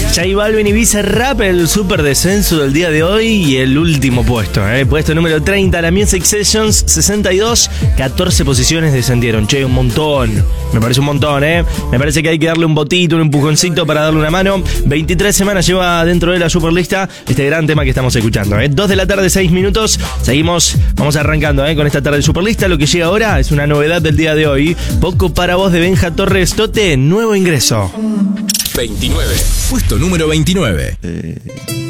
J Balvin y Bizarrap, el super descenso del día de hoy y el último puesto, puesto número 30, la Music Sessions 62, 14 posiciones descendieron. Che, un montón, me parece un montón, me parece que hay que darle un botito, un empujoncito para darle una mano. 23 semanas lleva dentro de la superlista este gran tema que estamos escuchando, 2 de la tarde, 6 minutos, seguimos, vamos arrancando con esta tarde de superlista. Lo que llega ahora es una novedad del día de hoy, Poco para vos de Benja Torres. Tote, nuevo ingreso. 29. Puesto número 29.